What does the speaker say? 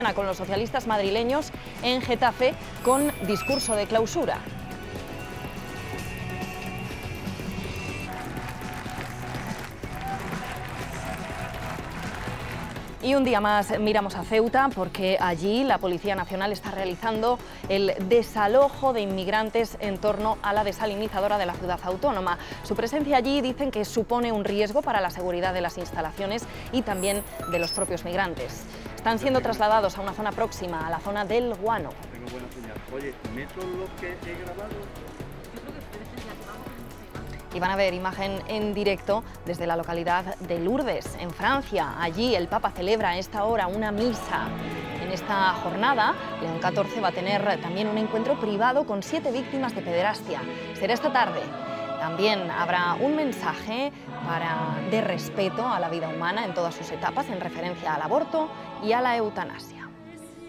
Con los socialistas madrileños en Getafe con discurso de clausura. Y un día más miramos a Ceuta porque allí la Policía Nacional está realizando el desalojo de inmigrantes en torno a la desalinizadora de la ciudad autónoma. Su presencia allí dicen que supone un riesgo para la seguridad de las instalaciones y también de los propios migrantes. Están siendo trasladados a una zona próxima, a la zona del Guano. Tengo buena señal. Oye, ¿meto lo que he grabado? Y van a ver imagen en directo desde la localidad de Lourdes, en Francia. Allí el Papa celebra a esta hora una misa. En esta jornada, León XIV va a tener también un encuentro privado con 7 víctimas de pederastia. Será esta tarde. También habrá un mensaje de respeto a la vida humana en todas sus etapas, en referencia al aborto y a la eutanasia.